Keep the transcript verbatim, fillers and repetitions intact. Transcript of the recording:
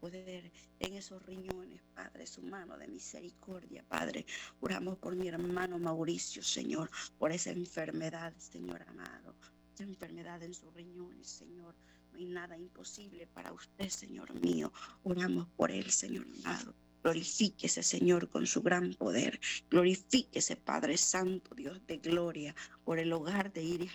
poder en esos riñones, Padre, su mano de misericordia, Padre. Oramos por mi hermano Mauricio, Señor, por esa enfermedad, Señor amado, esa enfermedad en sus riñones, Señor. No hay nada imposible para usted, Señor mío. Oramos por él, Señor amado. Glorifíquese, Señor, con su gran poder. Glorifíquese, Padre Santo, Dios de gloria, por el hogar de Iris